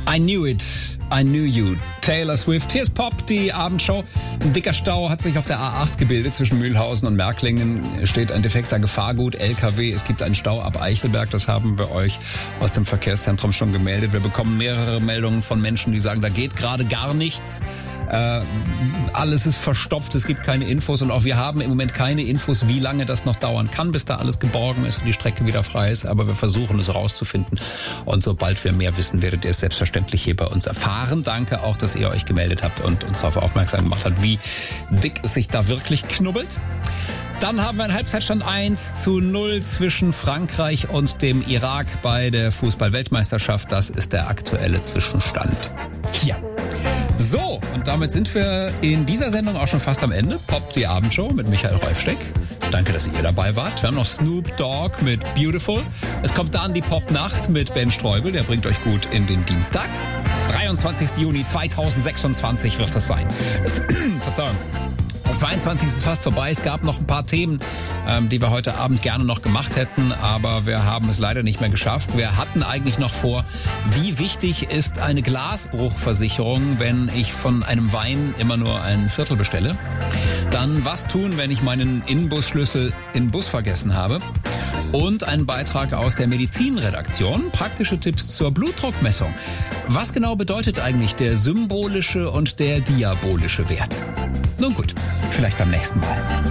I knew it. I knew you. Taylor Swift. Hier ist Pop, die Abendshow. Ein dicker Stau hat sich auf der A8 gebildet. Zwischen Mühlhausen und Märklingen steht ein defekter Gefahrgut, LKW. Es gibt einen Stau ab Eichelberg. Das haben wir euch aus dem Verkehrszentrum schon gemeldet. Wir bekommen mehrere Meldungen von Menschen, die sagen, da geht gerade gar nichts. Alles ist verstopft, es gibt keine Infos und auch wir haben im Moment keine Infos, wie lange das noch dauern kann, bis da alles geborgen ist und die Strecke wieder frei ist. Aber wir versuchen es rauszufinden und sobald wir mehr wissen, werdet ihr es selbstverständlich hier bei uns erfahren. Danke auch, dass ihr euch gemeldet habt und uns darauf aufmerksam gemacht habt, wie dick es sich da wirklich knubbelt. Dann haben wir einen Halbzeitstand 1:0 zwischen Frankreich und dem Irak bei der Fußball-Weltmeisterschaft. Das ist der aktuelle Zwischenstand hier. So, und damit sind wir in dieser Sendung auch schon fast am Ende. Pop, die Abendshow mit Michael Räufsteck. Danke, dass ihr dabei wart. Wir haben noch Snoop Dogg mit Beautiful. Es kommt dann die Pop-Nacht mit Ben Streubel. Der bringt euch gut in den Dienstag. 23. Juni 2026 wird das sein. Verzeihung. Das 22. ist fast vorbei. Es gab noch ein paar Themen, die wir heute Abend gerne noch gemacht hätten, aber wir haben es leider nicht mehr geschafft. Wir hatten eigentlich noch vor, wie wichtig ist eine Glasbruchversicherung, wenn ich von einem Wein immer nur ein Viertel bestelle. Dann was tun, wenn ich meinen Innenbusschlüssel in den Bus vergessen habe. Und einen Beitrag aus der Medizinredaktion, praktische Tipps zur Blutdruckmessung. Was genau bedeutet eigentlich der symbolische und der diabolische Wert? Nun gut, vielleicht beim nächsten Mal.